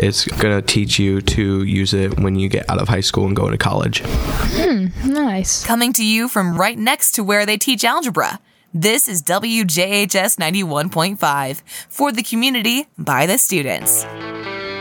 it's going to teach you to use it when you get out of high school and go into college. Nice. Coming to you from right next to where they teach algebra. This is WJHS 91.5 for the community by the students.